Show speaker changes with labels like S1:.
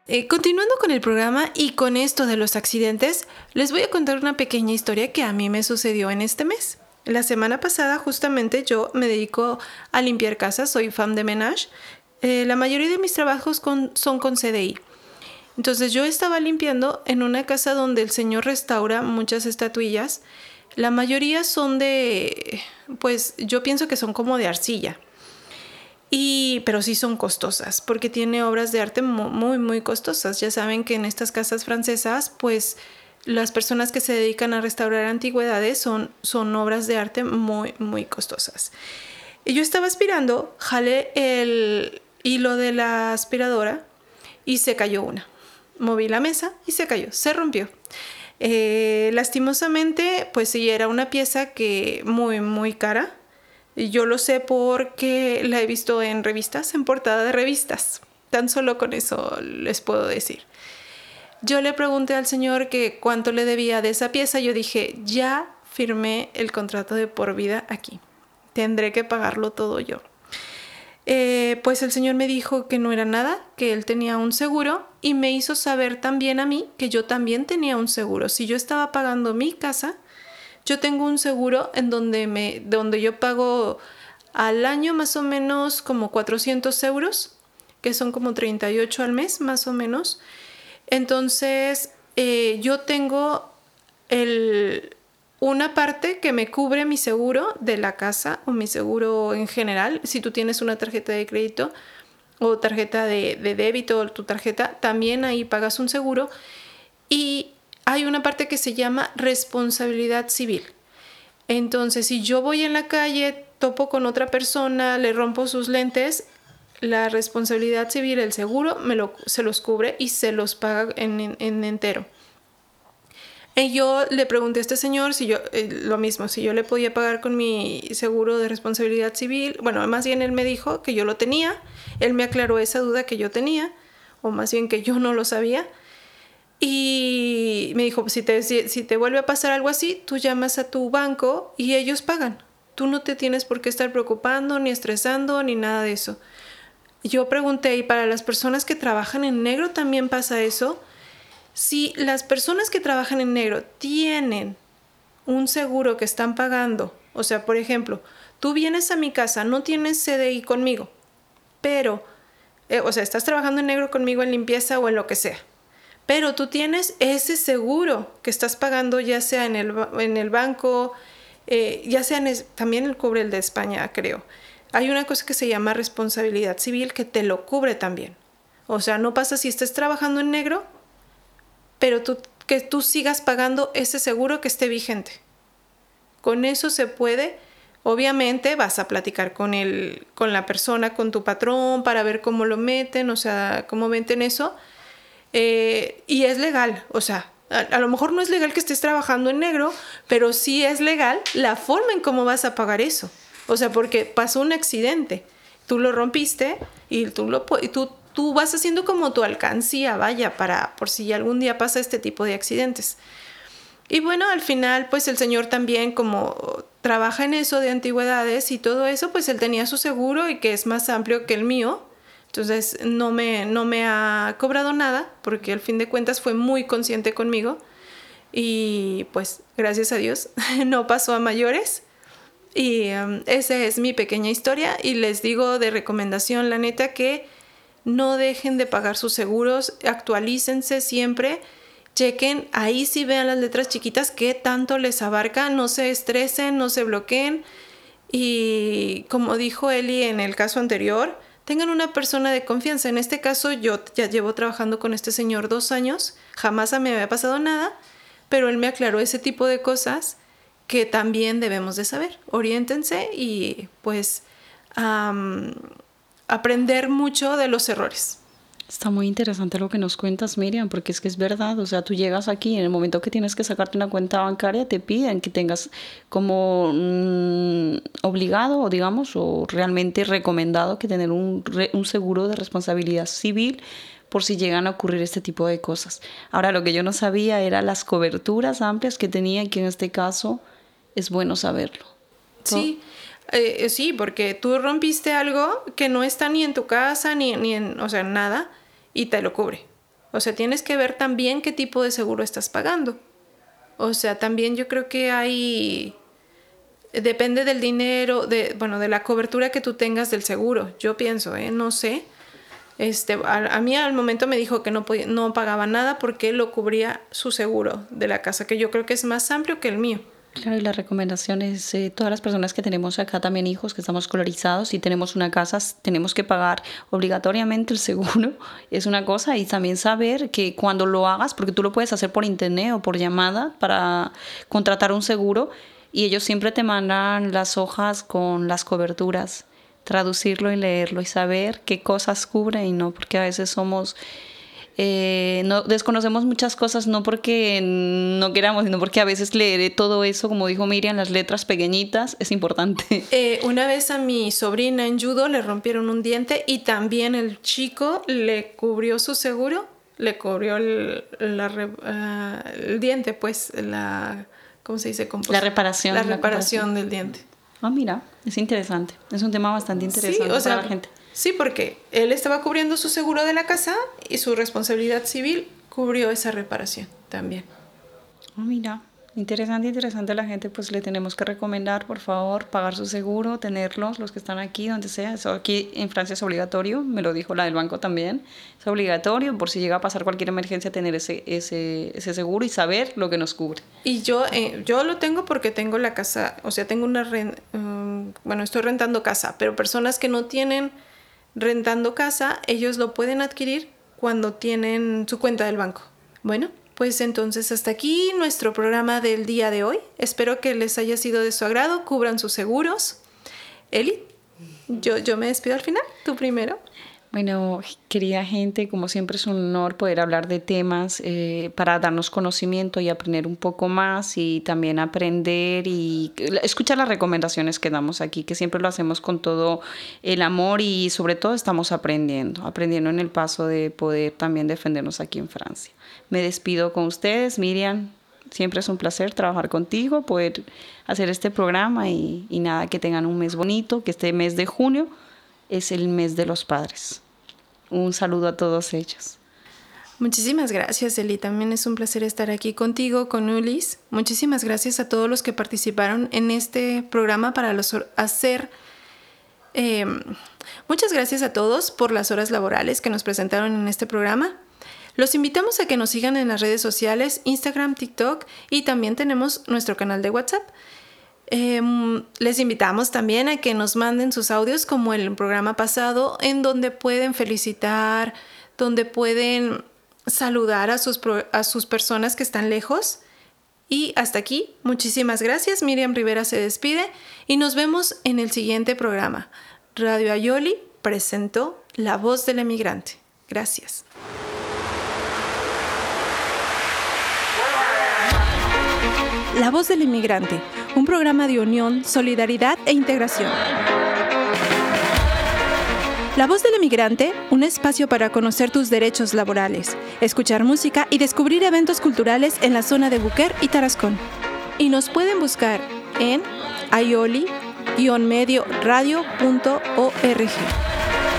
S1: Continuando con el programa y con esto de los accidentes, les voy a contar una pequeña historia que a mí me sucedió en este mes. La semana pasada justamente yo me dedico a limpiar casas, soy femme de ménage. La mayoría de mis trabajos son con CDI. Entonces yo estaba limpiando en una casa donde el señor restaura muchas estatuillas. La mayoría son pues yo pienso que son como de arcilla. Pero sí son costosas porque tiene obras de arte muy, muy costosas. Ya saben que en estas casas francesas, pues las personas que se dedican a restaurar antigüedades son obras de arte muy, muy costosas. Y yo estaba aspirando, jalé el hilo de la aspiradora y se cayó una. Moví la mesa y se cayó, se rompió. Lastimosamente, pues sí, era una pieza que muy, muy cara. Yo lo sé porque la he visto en revistas, en portada de revistas. Tan solo con eso les puedo decir. Yo le pregunté al señor que cuánto le debía de esa pieza. Yo dije, ya firmé el contrato de por vida aquí. Tendré que pagarlo todo yo. Pues el señor me dijo que no era nada, que él tenía un seguro y me hizo saber también a mí que yo también tenía un seguro. Si yo estaba pagando mi casa, yo tengo un seguro en donde yo pago al año más o menos como 400 euros, que son como 38 al mes más o menos. Entonces yo tengo una parte que me cubre mi seguro de la casa o mi seguro en general. Si tú tienes una tarjeta de crédito o tarjeta de débito o tu tarjeta, también ahí pagas un seguro. Y hay una parte que se llama responsabilidad civil. Entonces, si yo voy en la calle, topo con otra persona, le rompo sus lentes, la responsabilidad civil, el seguro, se los cubre y se los paga en entero. Y yo le pregunté a este señor si lo mismo, si yo le podía pagar con mi seguro de responsabilidad civil. Bueno, más bien él me dijo que yo lo tenía. Él me aclaró esa duda que yo tenía, o más bien que yo no lo sabía. Y me dijo, si te vuelve a pasar algo así, tú llamas a tu banco y ellos pagan. Tú no te tienes por qué estar preocupando, ni estresando, ni nada de eso. Yo pregunté, ¿y para las personas que trabajan en negro también pasa eso? Si las personas que trabajan en negro tienen un seguro que están pagando, o sea, por ejemplo, tú vienes a mi casa, no tienes CDI conmigo, pero, o sea, estás trabajando en negro conmigo en limpieza o en lo que sea. Pero tú tienes ese seguro que estás pagando ya sea en el banco, ya sea también el cubre el de España, creo. Hay una cosa que se llama responsabilidad civil que te lo cubre también. O sea, no pasa si estés trabajando en negro, pero que tú sigas pagando ese seguro que esté vigente. Con eso se puede. Obviamente vas a platicar con la persona, con tu patrón, para ver cómo lo meten, o sea, cómo meten eso. Y es legal, o sea, a lo mejor no es legal que estés trabajando en negro, pero sí es legal la forma en cómo vas a pagar eso. O sea, porque pasó un accidente, tú lo rompiste y tú vas haciendo como tu alcancía, vaya, por si algún día pasa este tipo de accidentes. Y bueno, al final, pues el señor también, como trabaja en eso de antigüedades y todo eso, pues él tenía su seguro y que es más amplio que el mío. Entonces no me ha cobrado nada porque al fin de cuentas fue muy consciente conmigo y pues gracias a Dios no pasó a mayores. Y esa es mi pequeña historia y les digo de recomendación, la neta, que no dejen de pagar sus seguros, actualícense siempre, chequen, ahí sí vean las letras chiquitas qué tanto les abarca, no se estresen, no se bloqueen y como dijo Eli en el caso anterior, tengan una persona de confianza. En este caso yo ya llevo trabajando con este señor 2 años, jamás me había pasado nada, pero él me aclaró ese tipo de cosas que también debemos de saber. Oriéntense y pues aprender mucho de los errores.
S2: Está muy interesante lo que nos cuentas, Miriam, porque es que es verdad, o sea, tú llegas aquí, en el momento que tienes que sacarte una cuenta bancaria, te piden que tengas como obligado, o digamos, o realmente recomendado que tener un seguro de responsabilidad civil por si llegan a ocurrir este tipo de cosas. Ahora, lo que yo no sabía era las coberturas amplias que tenía y que en este caso es bueno saberlo.
S1: Sí, sí, porque tú rompiste algo que no está ni en tu casa, ni en, o sea, nada, y te lo cubre. O sea, tienes que ver también qué tipo de seguro estás pagando. O sea, también yo creo que depende del dinero, de la cobertura que tú tengas del seguro. Yo pienso, no sé. A mí al momento me dijo que no pagaba nada porque lo cubría su seguro de la casa, que yo creo que es más amplio que el mío.
S2: Claro, y la recomendación es, todas las personas que tenemos acá también hijos, que estamos escolarizados y tenemos una casa, tenemos que pagar obligatoriamente el seguro, es una cosa, y también saber que cuando lo hagas, porque tú lo puedes hacer por internet o por llamada para contratar un seguro, y ellos siempre te mandan las hojas con las coberturas, traducirlo y leerlo y saber qué cosas cubre y no, porque a veces no desconocemos muchas cosas, no porque no queramos, sino porque a veces leer todo eso, como dijo Miriam, las letras pequeñitas, es importante.
S1: Una vez a mi sobrina en judo le rompieron un diente y también el chico le cubrió su seguro, le cubrió el diente, pues, ¿cómo se dice?
S2: La reparación.
S1: La reparación del diente.
S2: Mira, es interesante, es un tema bastante interesante para la gente.
S1: Sí, porque él estaba cubriendo su seguro de la casa y su responsabilidad civil cubrió esa reparación también.
S2: Mira, interesante. La gente pues le tenemos que recomendar, por favor, pagar su seguro, tenerlos, los que están aquí, donde sea. Eso aquí en Francia es obligatorio, me lo dijo la del banco también. Es obligatorio, por si llega a pasar cualquier emergencia, tener ese seguro y saber lo que nos cubre.
S1: Y yo lo tengo porque tengo la casa, o sea, tengo estoy rentando casa, pero personas que no tienen rentando casa, ellos lo pueden adquirir cuando tienen su cuenta del banco. Bueno, pues entonces hasta aquí nuestro programa del día de hoy. Espero que les haya sido de su agrado, cubran sus seguros. Eli, yo me despido al final, tú primero.
S2: Bueno, querida gente, como siempre es un honor poder hablar de temas para darnos conocimiento y aprender un poco más, y también aprender y escuchar las recomendaciones que damos aquí, que siempre lo hacemos con todo el amor, y sobre todo estamos aprendiendo en el paso de poder también defendernos aquí en Francia. Me despido con ustedes, Miriam. Siempre es un placer trabajar contigo, poder hacer este programa y nada, que tengan un mes bonito, que este mes de junio es el mes de los padres. Un saludo a todos ellos.
S1: Muchísimas gracias, Eli. También es un placer estar aquí contigo, con Ulis. Muchísimas gracias a todos los que participaron en este programa muchas gracias a todos por las horas laborales que nos presentaron en este programa. Los invitamos a que nos sigan en las redes sociales, Instagram, TikTok, y también tenemos nuestro canal de WhatsApp. Les invitamos también a que nos manden sus audios como el programa pasado, en donde pueden felicitar, donde pueden saludar a sus personas que están lejos. Y hasta aquí, muchísimas gracias. Miriam Rivera se despide y nos vemos en el siguiente programa. Radio Ayoli presentó La Voz del Emigrante. Gracias. La Voz del Inmigrante, un programa de unión, solidaridad e integración. La Voz del Emigrante, un espacio para conocer tus derechos laborales, escuchar música y descubrir eventos culturales en la zona de Buquer y Tarascón. Y nos pueden buscar en ayoli-medioradio.org.